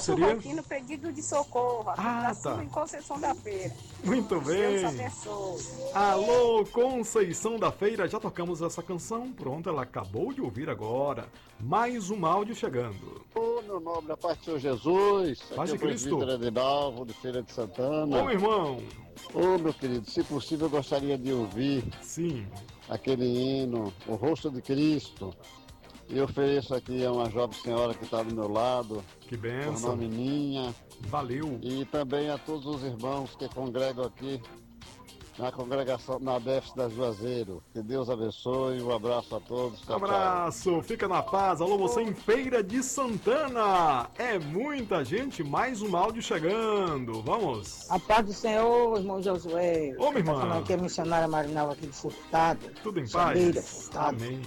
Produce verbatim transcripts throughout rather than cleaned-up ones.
seria? aqui no pedido de socorro, aqui Ah, pra tá. em Conceição da Feira. Muito bem. Deus abençoe. Alô, Conceição da Feira, já tocamos essa canção? Pronto, ela acabou de ouvir agora. Mais um áudio chegando. Ô, meu nobre, a paz do Senhor Jesus. Paz de Aqui é o Cristo. presbítero Edinalvo, de Feira de Santana. Ô, meu irmão. Ô, meu querido, se possível eu gostaria de ouvir Sim. aquele hino, O Rosto de Cristo. E ofereço aqui a uma jovem senhora que está do meu lado. Que Por benção. nome Ninha. Valeu. E também a todos os irmãos que congregam aqui na congregação, na D F da Juazeiro. Que Deus abençoe, um abraço a todos. Um Tchau, abraço, fica na paz. Alô, você em Feira de Santana. É muita gente, mais um áudio chegando. Vamos. A paz do Senhor, irmão Josué. Ô, minha irmã. Tá falando aqui é a missionária Marinal aqui de Furtado. Tudo em Sabeira, paz? Furtado. Amém.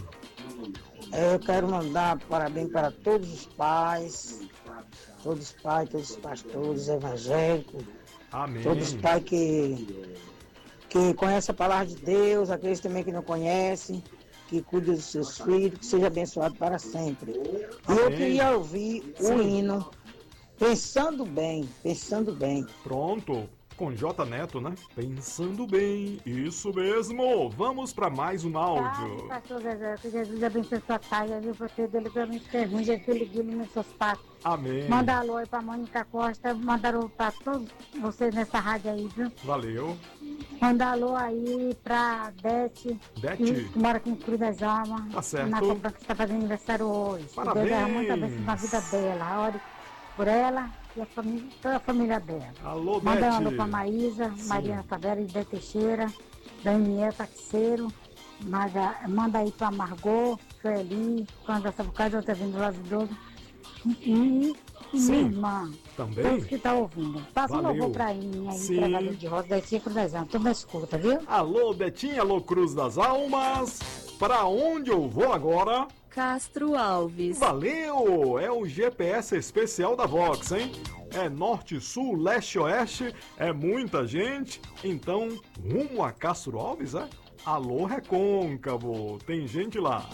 É, eu quero mandar parabéns para todos os pais, todos os pais, todos os pastores evangélicos, Amém. todos os pais que, que conhecem a palavra de Deus, aqueles também que não conhecem, que cuidam dos seus filhos, que seja abençoado para sempre. E eu Amém. queria ouvir o Sim. hino Pensando Bem, Pensando Bem. Pronto. Com J Neto, né? Pensando bem, isso mesmo. Vamos para mais um áudio. Pastor Zezé, que Jesus abençoe sua casa, viu? Você dele para mim, Jesus, Jesus guie nos seus passos. Amém. Manda alô aí pra Mônica Costa, manda alô pra todos vocês nessa rádio aí, viu? Valeu. Manda alô aí pra Beth, Beth. que, que mora aqui em Cruz das Almas. Tá certo. Na Cobra, que está fazendo aniversário hoje. Parabéns. Que Deus derrama muita bênção na vida dela. Ore por ela e a família, toda a família dela. Alô, Manda Beth. um alô pra Maísa, Sim. Mariana Tavera, Ide Teixeira, Daniel Taxeiro. Manda, manda aí pra Margot, Sueli, quando essa casa eu tô vindo lá do idoso. E, e Sim. minha irmã. Também? Todos que tá ouvindo. Passa um Valeu. louvor pra mim aí, Sim. trabalho de rosa, daí cinco das anos. Toma escuta, viu? Alô, Betinha, alô, Cruz das Almas. Para onde eu vou agora? Castro Alves. Valeu! É o G P S especial da Vox, hein? É norte, sul, leste, oeste, é muita gente. Então, rumo a Castro Alves, é? Alô, Recôncavo, tem gente lá.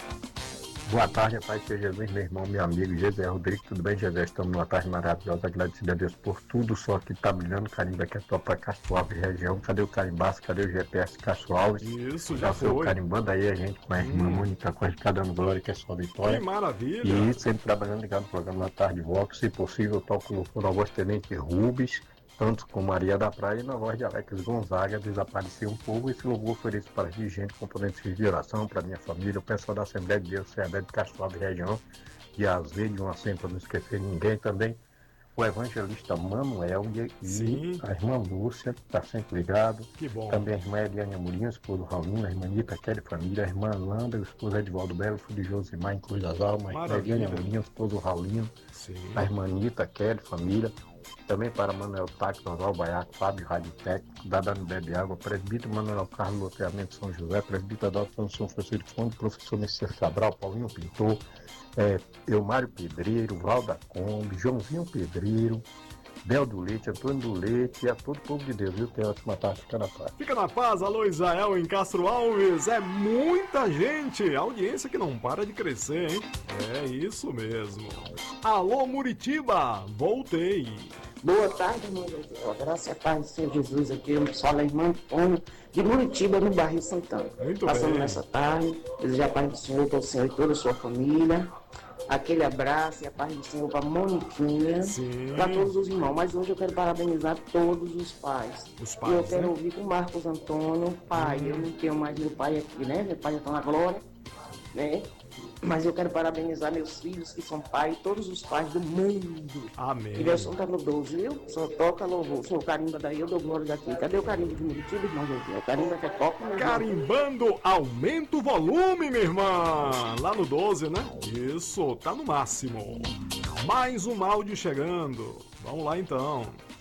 Boa tarde, Pai de Jesus, meu irmão, meu amigo José Rodrigo, tudo bem, José? Estamos numa tarde maravilhosa, agradecido a Deus por tudo, só que tá brilhando carimbo aqui é top para Castro Alves região. Cadê o carimbaço? Cadê o G P S Castro Alves? Isso, já foi. foi. Carimbando aí a gente com a irmã Hum. Mônica Costa, cada dando glória, que é só vitória. Que maravilha! E sempre trabalhando ligado no programa da Tarde Vox, se possível, toco o louvor na voz Tenente Rubens, tanto com Maria da Praia e na voz de Alex Gonzaga, Desapareceu um Povo. Esse louvor ofereço para dirigente, componentes de oração, para minha família, o pessoal da Assembleia de Deus, C A B de Castro Alves região, de Azeite, uma sempre para não esquecer ninguém também. O evangelista Manuel e, Sim. e a irmã Lúcia, está sempre ligado. Que bom. Também a irmã Eliane Amorim, o esposo Raulino, a irmã Anitta Kelly Família, a irmã Landa, o esposo Edvaldo Belo, filho de Josimar em Cruz das Almas, a irmã Maravilha. Eliane Amorim, o esposo Raulino, Sim. a irmã Anitta Kelly Família. Também para Manuel Táxi, Oswaldo Baiaco, Fábio Rádio Técnico, Dadano Bebe Água, presbítero Manuel Carlos Loteamento São José, presbítero Adalto São Francisco Fonte, professor Messias Cabral, Paulinho Pintor, é, Eumário Pedreiro, Valda Kombi, Joãozinho Pedreiro, Bel do Leite, Antônio do Leite e a todo o povo de Deus, viu? Tem ótima tarde, fica na paz. Fica na paz, alô Israel em Castro Alves, é muita gente, audiência que não para de crescer, hein? É isso mesmo. Alô Muritiba, voltei. Boa tarde, irmão José. A graça e a paz do Senhor Jesus aqui. Eu sou a irmã Antônio de Muritiba, no bairro Santana. Muito Passando bem. nessa tarde, desejar a paz do Senhor para o Senhor e toda a sua família. Aquele abraço e a paz do Senhor para Moniquinha, Sim. para todos os irmãos. Mas hoje eu quero parabenizar todos os pais. Os e pais, eu quero né? ouvir com o Marcos Antônio, pai. Hum. Eu não tenho mais meu pai aqui, né? Meu pai já está na glória, né? Mas eu quero parabenizar meus filhos que são pais, todos os pais do mundo. Amém. E meu som tá no doze, viu? Só toca louvor. Sou carimba daí, eu dou glória daqui. Cadê o carimbo de Muritiba, irmão José? O carimba que é toca, meu irmão. Carimbando, aumenta o volume, minha irmã. Lá no doze, né? Isso, tá no máximo. Mais um áudio chegando. Vamos lá então.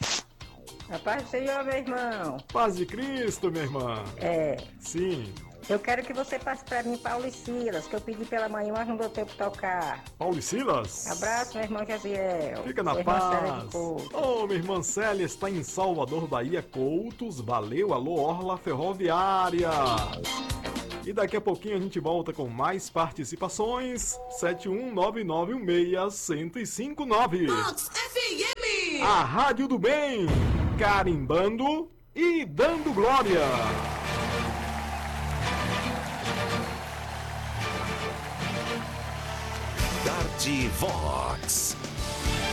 A paz do Senhor, meu irmão. Paz de Cristo, minha irmã. É, Sim. eu quero que você passe pra mim, Paulo e Silas, que eu pedi pela manhã, mas não deu tempo de tocar. Paulo e Silas? Abraço, meu irmão Jaziel. Fica na Sua irmã Célia de paz. Couto. Ô, minha irmã Célia está em Salvador, Bahia, Coutos. Valeu, alô, Orla Ferroviária. E daqui a pouquinho a gente volta com mais participações. sete um nove nove um seis, um zero cinco nove. Vox F M. A Rádio do Bem, carimbando e dando glória. Tarde Vox.